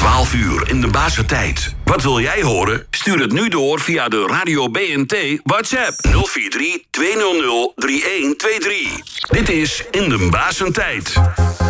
12 uur in de Basentijd. Wat wil jij horen? Stuur het nu door via de Radio BNT WhatsApp 043 200 3123. Dit is In de Basentijd.